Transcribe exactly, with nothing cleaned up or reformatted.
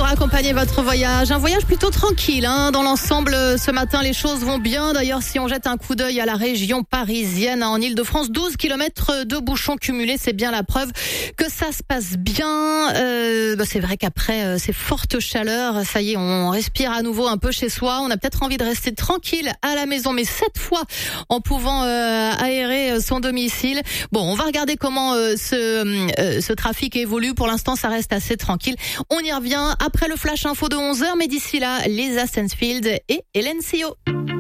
accompagner votre voyage. Un voyage plutôt tranquille, hein. Dans l'ensemble, ce matin, les choses vont bien. D'ailleurs, si on jette un coup d'œil à la région parisienne, en Ile-de-France, douze kilomètres de bouchons cumulés, c'est bien la preuve que ça se passe bien. Euh, bah c'est vrai qu'après euh, ces fortes chaleurs, ça y est, on respire à nouveau un peu chez soi. On a peut-être envie de rester tranquille à la maison, mais cette fois en pouvant euh, aérer son domicile. Bon, on va regarder comment euh, ce, euh, ce trafic évolue. Pour l'instant, ça reste assez tranquille. On y revient après le flash info de onze heures, mais d'ici là, Lisa Stansfield et Hélène Sio.